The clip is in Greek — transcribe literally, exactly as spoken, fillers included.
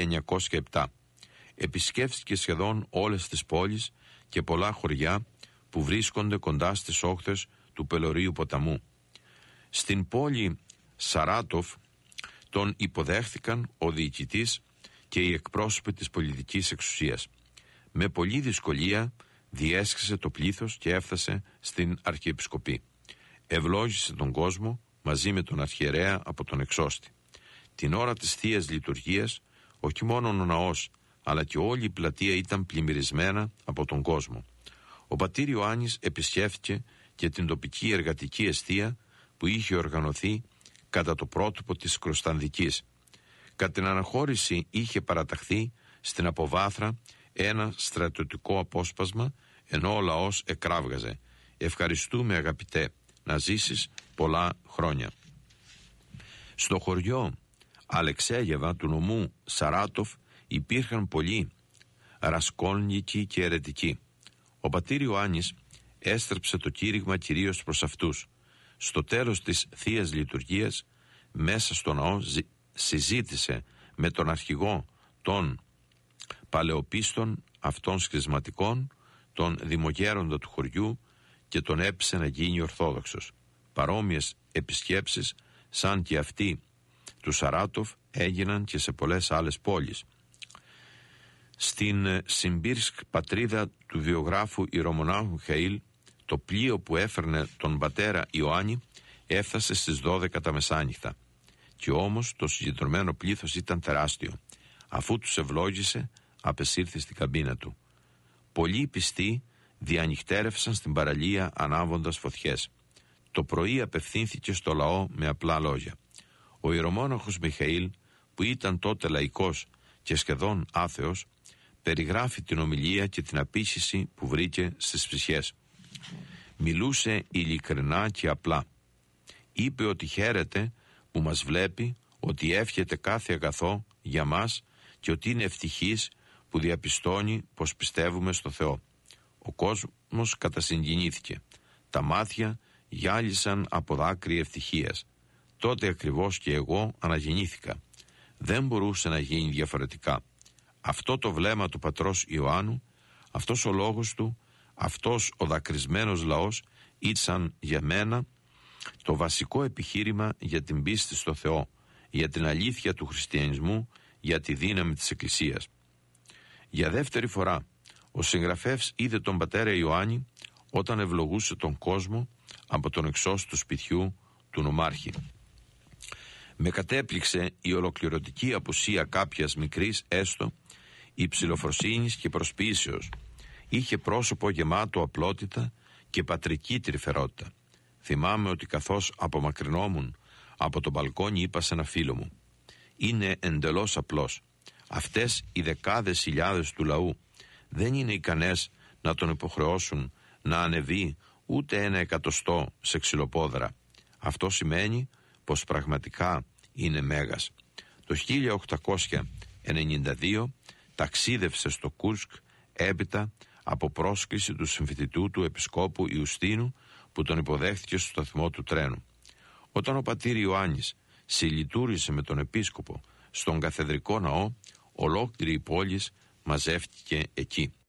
εννιακόσια επτά. Επισκέφθηκε σχεδόν όλες τις πόλεις και πολλά χωριά που βρίσκονται κοντά στις όχθες του Πελωρίου ποταμού. Στην πόλη Σαράτοφ τον υποδέχθηκαν ο διοικητής και οι εκπρόσωποι της πολιτικής εξουσίας. Με πολλή δυσκολία διέσχισε το πλήθος και έφτασε στην Αρχιεπισκοπή. Ευλόγησε τον κόσμο μαζί με τον αρχιερέα από τον εξώστη. Την ώρα της Θείας Λειτουργίας, όχι μόνο ο ναός, αλλά και όλη η πλατεία ήταν πλημμυρισμένα από τον κόσμο. Ο πατήρ Ιωάννης επισκέφθηκε και την τοπική εργατική εστία που είχε οργανωθεί κατά το πρότυπο της Κροστανδικής. Κατά την αναχώρηση είχε παραταχθεί στην αποβάθρα ένα στρατιωτικό απόσπασμα, ενώ ο λαός εκράβγαζε: «Ευχαριστούμε αγαπητέ, να ζήσεις πολλά χρόνια». Στο χωριό Αλεξέγεβα του νομού Σαράτοφ υπήρχαν πολλοί ρασκόλνικοι και αιρετικοί. Ο πατήρ Ιωάννης έστρεψε το κήρυγμα κυρίως προς αυτούς. Στο τέλος της Θείας Λειτουργίας, μέσα στο ναό συζήτησε με τον αρχηγό των παλαιοπίστων αυτών σχισματικών, τον δημογέροντα του χωριού, και τον έπεισε να γίνει ορθόδοξος. Παρόμοιες επισκέψεις σαν και αυτή του Σαράτοφ έγιναν και σε πολλές άλλες πόλεις. Στην Συμπίρσκ, πατρίδα του βιογράφου ιερομονάχου Χαήλ, το πλοίο που έφερνε τον πατέρα Ιωάννη έφτασε στις δώδεκα τα μεσάνυχτα. Και όμως το συγκεντρωμένο πλήθος ήταν τεράστιο. Αφού τους ευλόγησε, απεσύρθη στην καμπίνα του. Πολλοί πιστοί διανυχτέρευσαν στην παραλία ανάβοντας φωτιές. Το πρωί απευθύνθηκε στο λαό με απλά λόγια. Ο ιερομόναχος Μιχαήλ, που ήταν τότε λαϊκός και σχεδόν άθεος, περιγράφει την ομιλία και την απείσχυση που βρήκε στις ψυχές. Μιλούσε ειλικρινά και απλά. Είπε ότι χαίρεται που μας βλέπει, ότι εύχεται κάθε αγαθό για μας και ότι είναι ευτυχής που διαπιστώνει πως πιστεύουμε στο Θεό. Ο κόσμος κατασυγκινήθηκε. Τα μάτια γυάλισαν από δάκρυ ευτυχίας. Τότε ακριβώς και εγώ αναγεννήθηκα. Δεν μπορούσε να γίνει διαφορετικά. Αυτό το βλέμμα του πατρός Ιωάννου, αυτός ο λόγος του, αυτός ο δακρυσμένος λαός ήταν για μένα το βασικό επιχείρημα για την πίστη στο Θεό, για την αλήθεια του χριστιανισμού, για τη δύναμη της Εκκλησίας. Για δεύτερη φορά ο συγγραφέας είδε τον πατέρα Ιωάννη όταν ευλογούσε τον κόσμο από τον εξώστου του σπιτιού του νομάρχη. Με κατέπληξε η ολοκληρωτική απουσία κάποιας μικρής έστω υψηλοφροσύνης και προσποίησεως. Είχε πρόσωπο γεμάτο απλότητα και πατρική τρυφερότητα. Θυμάμαι ότι καθώς απομακρυνόμουν από το μπαλκόνι είπα σε ένα φίλο μου: «Είναι εντελώς απλός. Αυτές οι δεκάδες χιλιάδες του λαού δεν είναι ικανές να τον υποχρεώσουν να ανεβεί ούτε ένα εκατοστό σε ξυλοπόδρα. Αυτό σημαίνει πως πραγματικά είναι μέγας». Το χίλια οκτακόσια ενενήντα δύο ταξίδευσε στο Κούρσκ έπειτα από πρόσκληση του συμφοιτητού του επισκόπου Ιουστίνου, που τον υποδέχθηκε στο σταθμό του τρένου. Όταν ο πατήρ Ιωάννης συλλειτούρισε με τον επίσκοπο στον καθεδρικό ναό, ολόκληρη η πόλη μαζεύτηκε εκεί.